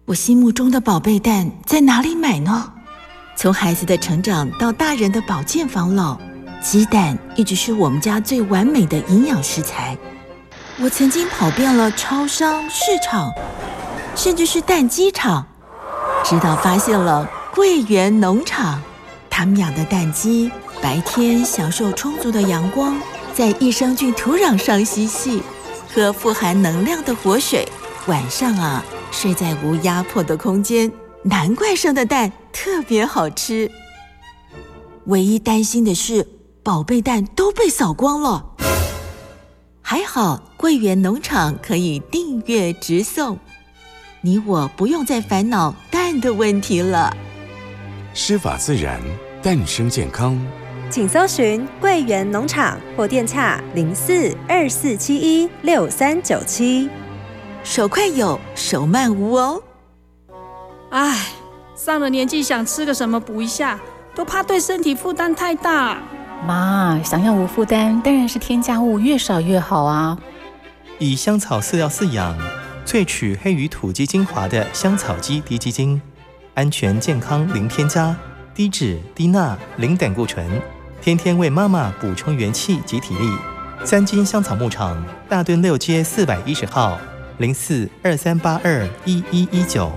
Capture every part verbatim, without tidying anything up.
我心目中的宝贝蛋在哪里买呢？从孩子的成长到大人的保健防老，鸡蛋一直是我们家最完美的营养食材。我曾经跑遍了超商、市场，甚至是蛋鸡场，直到发现了桂园农场。他们养的蛋鸡白天享受充足的阳光，在益生菌土壤上嬉戏，喝富含能量的活水，晚上啊睡在无压迫的空间，难怪生的蛋特别好吃。唯一担心的是宝贝蛋都被扫光了，还好桂园农场可以订阅直送，你我不用再烦恼蛋的问题了。 师法自然，诞生健康， 请搜寻桂园农场或电洽零四二四七一六三九七。 手快有，手慢无哦。 唉，上了年纪想吃个什么补一下，都怕对身体负担太大。 妈，想要无负担，当然是添加物越少越好啊。 以香草饲料饲养，萃取黑鱼土鸡精华的香草鸡低鸡精，安全健康零添加，低脂低钠零胆固醇，天天为妈妈补充元气及体力。三金香草牧场大墩六街四百一十号，零四二三八二一一一九。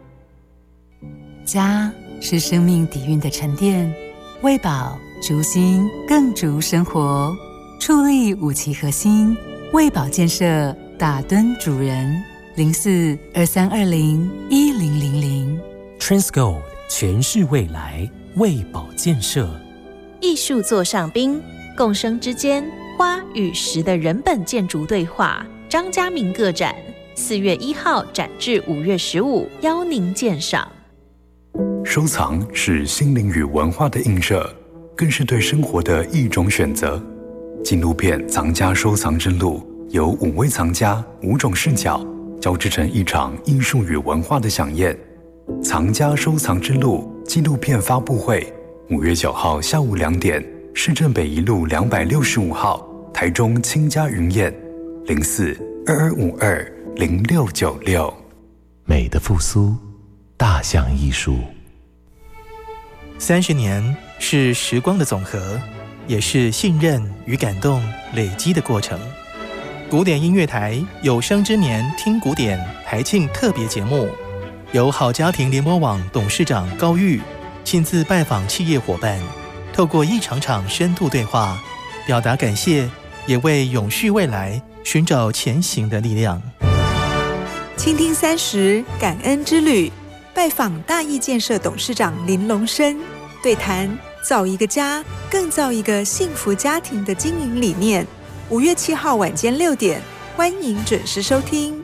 家是生命底蕴的沉淀，喂饱逐心更逐生活。矗立五期核心，喂饱建设大墩主人，零四二三二零一零零零。 Transgold 诠释未来，喂饱建设。 艺术座上宾，共生之间，花与石的人本建筑对话。张家明个展，四月一号展至五月十五，邀您鉴赏。 收藏是心灵与文化的映射，更是对生活的一种选择。纪录片《藏家收藏之路》由五位藏家五种视角交织成一场艺术与文化的飨宴。藏家收藏之路纪录片发布会，五月九号下午两点，市政北一路两百六十五号，台中清家云宴，零四二二五二零六九六。 美的复苏，大象艺术。 三十年是时光的总和，也是信任与感动累积的过程。古典音乐台有生之年听古典台庆特别节目，由好家庭联播网董事长高玉亲自拜访企业伙伴，透过一场场深度对话，表达感谢，也为永续未来寻找前行的力量。 倾听三十感恩之旅，拜访大义建设董事长林龙生，对谈造一个家，更造一个幸福家庭的经营理念。五月七号晚间六点，欢迎准时收听。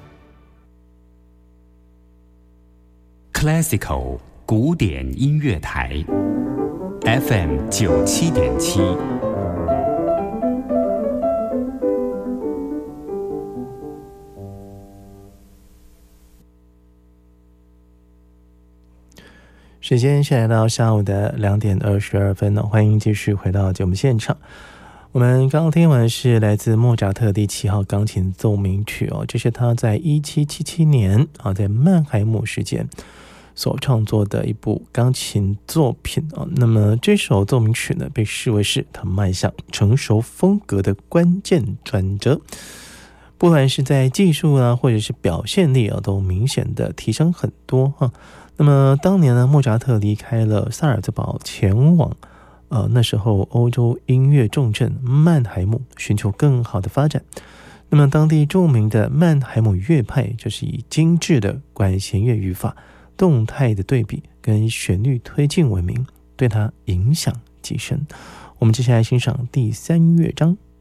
Classical 古典音乐台 F M 九七点七。 时间是来到下午的两点二十二分了，欢迎继续回到节目现场。我们刚刚听完的是来自莫扎特第七号钢琴奏鸣曲哦，这是他在一七七七年啊，在曼海姆时间所创作的一部钢琴作品啊。那么这首奏鸣曲呢，被视为是他迈向成熟风格的关键转折，不管是在技术啊，或者是表现力啊，都明显的提升很多哈。那么当年呢，莫扎特离开了萨尔茨堡，前往呃那时候欧洲音乐重镇曼海姆，寻求更好的发展。那么当地著名的曼海姆乐派就是以精致的管弦乐语法、动态的对比跟旋律推进闻名，对他影响极深。我们接下来欣赏第三乐章。